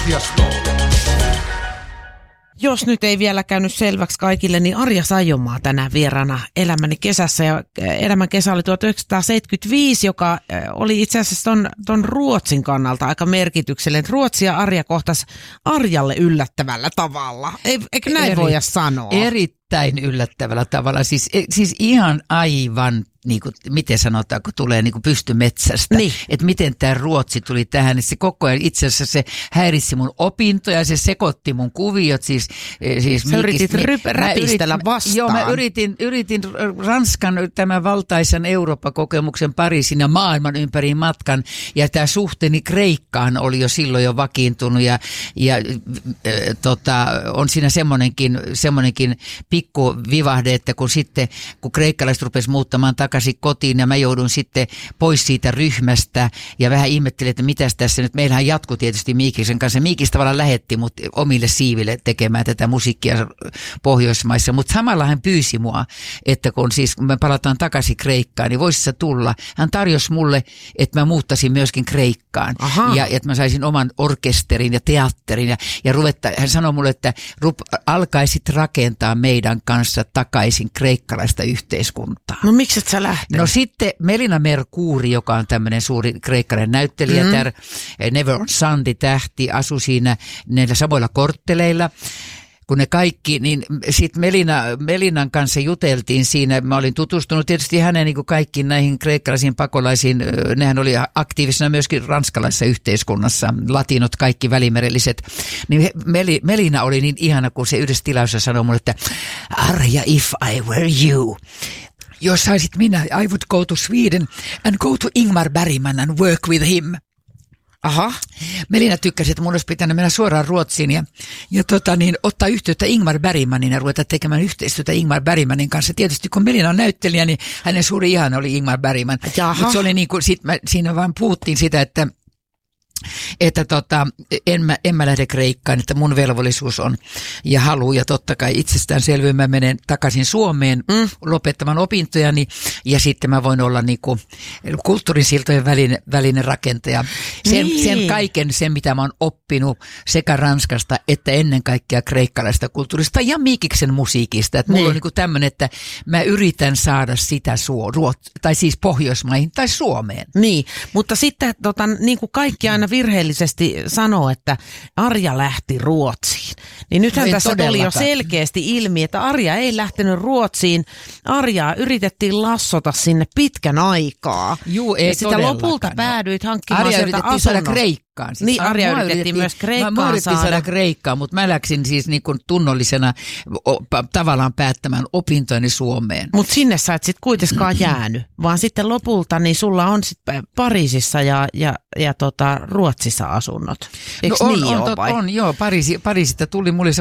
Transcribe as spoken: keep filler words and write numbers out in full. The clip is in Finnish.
Jos nyt ei vielä käynyt selväksi kaikille, niin Arja Saijonmaa tänään vieraana Elämäni kesässä. Ja Elämän kesä oli tuhatyhdeksänsataaseitsemänkymmentäviisi, joka oli itse asiassa ton, ton Ruotsin kannalta aika merkityksellinen. Ruotsi ja Arja kohtas Arjalle yllättävällä tavalla. Eikö näin Eri, voida sanoa? Erittäin yllättävällä tavalla. Siis, siis ihan aivan, niin kuin, miten sanotaan, kun tulee niin kuin pystymetsästä. Niin. Että miten tämä Ruotsi tuli tähän. Niin se koko ajan itse asiassa se häiritsi mun opintoja, se sekoitti mun kuviot. Siis, siis Sä yritit ryp- räpistellä vastaan. Joo, mä yritin, yritin Ranskan tämän valtaisen Eurooppa-kokemuksen Pariisin ja maailman ympäri matkan. Ja tämä suhteeni Kreikkaan oli jo silloin jo vakiintunut. Ja, ja äh, tota, on siinä semmoinenkin, semmoinenkin pikku vivahde, että kun sitten, kun kreikkalaiset rupesi muuttamaan takaisin kotiin ja mä joudun sitten pois siitä ryhmästä ja vähän ihmettelin, että mitäs tässä nyt. Meillähän jatkui tietysti Miikiksen kanssa. Miikis tavallaan lähetti mut omille siiville tekemään tätä musiikkia Pohjoismaissa, mutta samalla hän pyysi mua, että kun siis kun me palataan takaisin Kreikkaan, niin voisi se tulla. Hän tarjosi mulle, että mä muuttaisin myöskin Kreikkaan. Aha. Ja että mä saisin oman orkesterin ja teatterin ja, ja ruvetta, hän sanoi mulle, että rup, alkaisit rakentaa meidän kanssa takaisin kreikkalaista yhteiskuntaa. No miksi et sä lähtenyt? No sitten Melina Mercouri, joka on tämmöinen suuri kreikkalainen näyttelijä, mm-hmm. tär, Never on Sunday-tähti, asui siinä näillä samoilla kortteleilla. Kun ne kaikki, niin sitten Melina, Melinan kanssa juteltiin siinä. Mä olin tutustunut tietysti hänen niin kuin kaikkiin näihin kreikkalaisiin pakolaisiin. Nehän oli aktiivisena myöskin ranskalaisessa yhteiskunnassa, latinot, kaikki välimerelliset. Niin Meli, Melina oli niin ihana, kun se yhdessä tilauksessa sanoi mulle, että Arja, if I were you. Jos saisit minä, I would go to Sweden and go to Ingmar Bergman and work with him. Aha. Melina tykkäsi, että mun olisi pitänyt mennä suoraan Ruotsiin ja, ja tota, niin, ottaa yhteyttä Ingmar Bergmanin ja ruveta tekemään yhteistyötä Ingmar Bergmanin kanssa. Tietysti kun Melina on näyttelijä, niin hänen suuri ihana oli Ingmar Bergman. Mutta se oli niin kuin, sit mä, siinä vaan puhuttiin sitä, että että tota, en, mä, en mä lähde Kreikkaan, että mun velvollisuus on ja halu ja totta kai itsestäänselvyyn mä menen takaisin Suomeen mm. lopettamaan opintojani ja sitten mä voin olla niinku kulttuurisiltojen välinen, välinen rakentaja. Sen, niin. sen kaiken, sen mitä mä oon oppinut sekä Ranskasta että ennen kaikkea kreikkalaista kulttuurista ja Miikiksen musiikista. Että mulla niin. on niinku tämmöinen, että mä yritän saada sitä suo, ruot, tai siis Pohjoismaihin tai Suomeen. Niin, mutta sitten tota, niin kuin kaikki aina virheellisesti sanoo, että Arja lähti Ruotsiin. Niin nythän no tässä tuli jo selkeästi ilmi, että Arja ei lähtenyt Ruotsiin. Arjaa yritettiin lassota sinne pitkän aikaa. Juu, ei sitä lopulta päädyit hankkimaan Arja sieltä yritettiin saada Kreikkaan. Siis niin, Arja yritettiin myös Kreikkaan mä, mä yritettiin saada. saada Kreikkaan, mutta mä läksin siis niin kuin tunnollisena o, pa, tavallaan päättämään opintojeni Suomeen. Mutta sinne sä et sitten kuitenkaan jäänyt, vaan sitten lopulta niin sulla on sitten Pariisissa ja, ja, ja tota, Ruotsissa asunnot. Eikö no on, niin on, ole, on, on, joo, Pariisi, Pariisista tuli mulle